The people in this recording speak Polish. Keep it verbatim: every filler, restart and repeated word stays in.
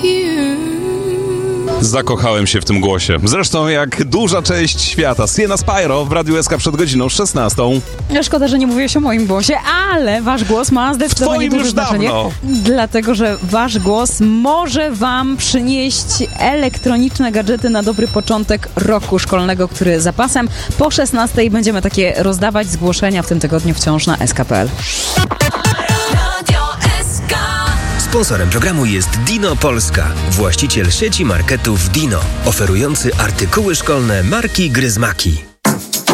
Zakochałem się w tym głosie. Zresztą jak duża część świata. Sienna Spyro w Radiu S K przed godziną szesnastą. Szkoda, że nie mówiłeś o moim głosie, ale wasz głos ma zdecydowanie duże znaczenie. Dawno. Dlatego, że wasz głos może wam przynieść elektroniczne gadżety na dobry początek roku szkolnego, który za pasem. Po szesnastej będziemy takie rozdawać zgłoszenia w tym tygodniu wciąż na S K kropka P L. Sponsorem programu jest Dino Polska, właściciel sieci marketów Dino, oferujący artykuły szkolne marki Gryzmaki.